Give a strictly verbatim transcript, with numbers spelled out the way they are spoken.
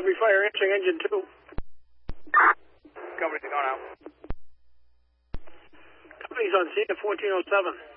Every fire answering engine two. Company's going out. Company's on scene at fourteen oh seven.